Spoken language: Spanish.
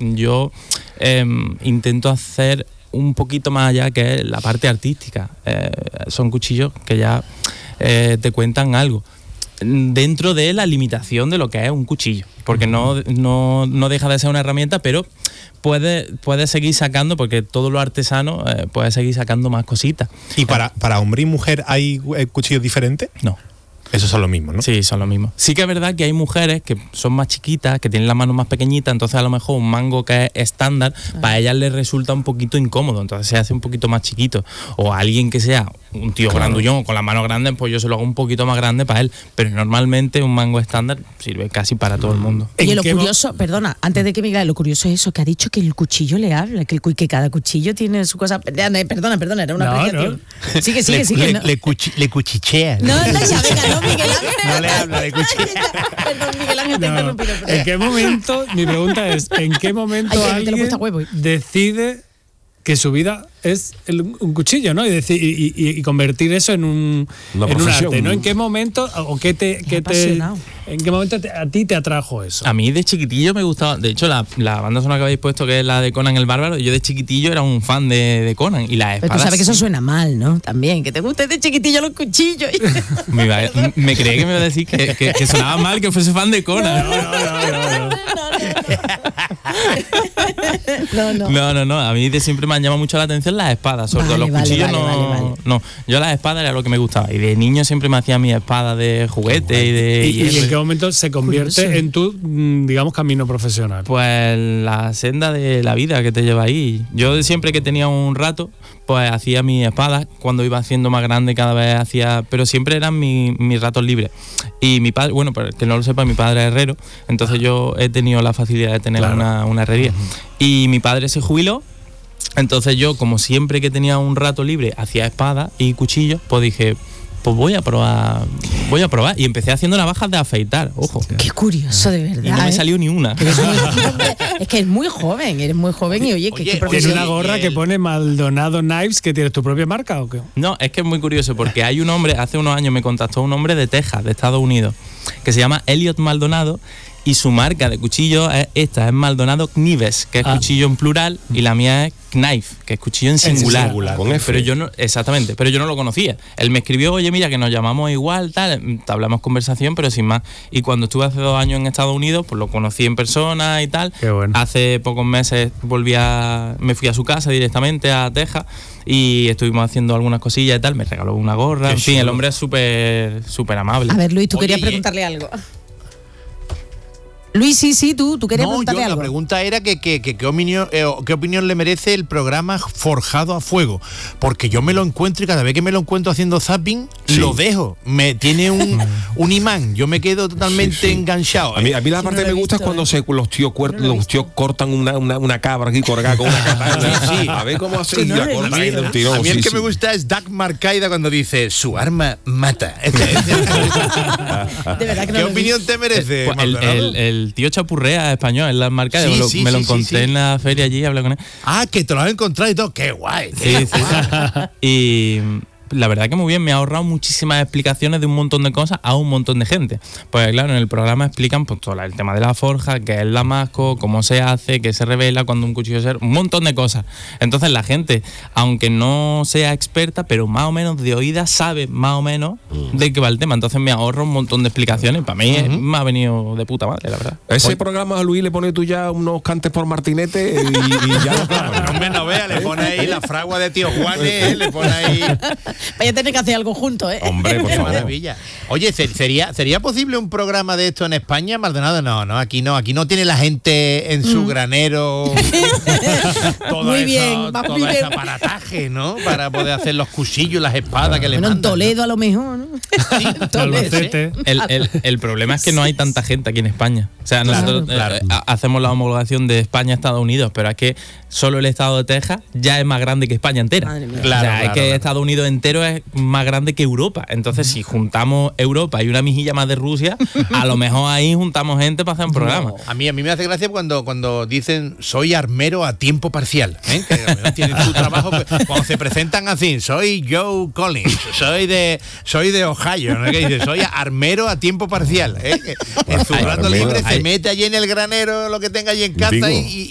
yo intento hacer un poquito más allá, que es la parte artística. Son cuchillos que ya te cuentan algo dentro de la limitación de lo que es un cuchillo, porque no deja de ser una herramienta, pero puede seguir sacando, porque todo lo artesano puede seguir sacando más cositas. ¿Y para hombre y mujer hay cuchillos diferentes? No. Esos son los mismos, ¿no? Sí, son los mismos. Sí que es verdad que hay mujeres que son más chiquitas, que tienen la mano más pequeñita, entonces a lo mejor un mango que es estándar, para ellas les resulta un poquito incómodo, entonces se hace un poquito más chiquito. O alguien que sea un tío grandullón con las manos grandes, pues yo se lo hago un poquito más grande para él. Pero normalmente un mango estándar sirve casi para todo el mundo. Oye, lo curioso, perdona, antes de que me diga, lo curioso es eso, que ha dicho que el cuchillo le habla, que cada cuchillo tiene su cosa. Perdona, era una apreciación. No. Sigue. Le cuchichea. No, ya, venga, no, Miguel Ángel. No le habla de cuchillo. Perdón, Miguel Ángel, te he interrumpido. ¿En qué momento, mi pregunta es, ¿en qué momento alguien decide que su vida es un cuchillo, ¿no? Y convertir eso en un arte, ¿no? ¿En qué momento o en qué momento a ti te atrajo eso? A mí de chiquitillo me gustaba, de hecho la banda sonora que habéis puesto, que es la de Conan el Bárbaro, yo de chiquitillo era un fan de Conan, y las espadas. Pero tú sabes que eso suena mal, ¿no? También, que te guste de chiquitillo los cuchillos. Me creí que me iba a decir que sonaba mal que fuese fan de Conan. No, a mí de siempre me han llamado mucho la atención las espadas, sobre todo los cuchillos. No, yo las espadas era lo que me gustaba, y de niño siempre me hacía mi espada de juguete. ¿Y en qué momento se convierte en tu, digamos, camino profesional? Pues la senda de la vida que te lleva ahí. Yo siempre que tenía un rato, pues hacía mis espadas. Cuando iba haciendo más grande cada vez hacía, pero siempre eran mis ratos libres. Y mi padre, bueno, para el que no lo sepa, mi padre es herrero, entonces yo he tenido la facilidad de tener una herrería. Y mi padre se jubiló. Entonces yo, como siempre que tenía un rato libre, hacía espadas y cuchillos, pues dije, pues voy a probar. Y empecé haciendo navajas de afeitar, ojo. Qué curioso, de verdad. Y no me salió ni una. Es que eres muy joven y oye, ¿qué ¿tienes una gorra que pone Maldonado Knives, que tienes tu propia marca o qué? No, es que es muy curioso, porque hay un hombre, hace unos años me contactó un hombre de Texas, de Estados Unidos, que se llama Elliot Maldonado, y su marca de cuchillo es Maldonado Knives, que es cuchillo en plural, y la mía es Knife, que es cuchillo en singular. Pero yo no, exactamente, pero yo no lo conocía. Él me escribió, oye, mira, que nos llamamos igual, tal, hablamos conversación, pero sin más. Y cuando estuve hace 2 años en Estados Unidos, pues lo conocí en persona y tal. Qué bueno. Hace pocos meses me fui a su casa directamente a Texas, y estuvimos haciendo algunas cosillas y tal. Me regaló una gorra. En fin, el hombre es súper amable. A ver, Luis, tú querías preguntarle algo. Luis, sí, tú querías preguntarle algo. La pregunta era que qué opinión le merece el programa Forjado a Fuego, porque yo me lo encuentro y cada vez que me lo encuentro haciendo zapping, lo dejo. Tiene un imán, yo me quedo totalmente enganchado. A mí la parte que me gusta es cuando los tíos cortan una cabra aquí colgada con una katana. A ver cómo hace la corta ahí de un tirón. A mí el que me gusta es Doug Marcaida cuando dice, su arma mata. De verdad que ¿Qué opinión te merece? El tío Chapurrea español, en la marca, me lo encontré en la feria allí, hablé con él. Ah, que te lo has encontrado y todo, qué guay. Sí. Y la verdad que muy bien, me ha ahorrado muchísimas explicaciones de un montón de cosas a un montón de gente. Pues claro, en el programa explican pues todo el tema de la forja, qué es el damasco, cómo se hace, qué se revela cuando un cuchillo se... un montón de cosas. Entonces la gente, aunque no sea experta, pero más o menos de oídas sabe más o menos de qué va el tema. Entonces me ahorro un montón de explicaciones. Para mí me ha venido de puta madre, la verdad. Ese programa a Luis le pone tú ya unos cantes por martinete y ya no vea, le pone ahí la fragua de tío Juanes, le pone ahí... Vaya a tener que hacer algo juntos, ¿eh? Hombre, por favor. Maravilla. Oye, ¿sería posible un programa de esto en España, Maldonado? No, aquí no tiene la gente en su granero todo ese aparataje, ¿no? Para poder hacer los cuchillos, las espadas que le mandan. En Toledo, ¿no? A lo mejor, ¿no? Sí, el problema es que no hay tanta gente aquí en España. O sea, nosotros hacemos la homologación de España a Estados Unidos, pero es que solo el estado de Texas ya es más grande que España entera. Estados Unidos entero es más grande que Europa. Entonces, si juntamos Europa y una mijilla más de Rusia, a lo mejor ahí juntamos gente para hacer un programa. A mí me hace gracia cuando dicen soy armero a tiempo parcial, ¿eh? Que a lo mejor tienen su trabajo, cuando se presentan así, soy Joe Collins, soy de Ohio, ¿no? Que dice, soy armero a tiempo parcial, ¿eh? Que en su rato libre se mete allí en el granero lo que tenga allí en casa y